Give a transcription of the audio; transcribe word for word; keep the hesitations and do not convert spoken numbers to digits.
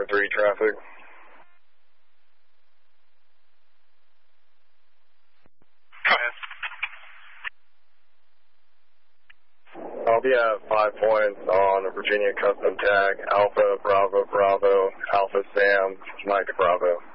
three traffic. Go ahead. I'll be at five points on a Virginia custom tag, Alpha, Bravo, Bravo, Alpha, Sam, Mike, Bravo.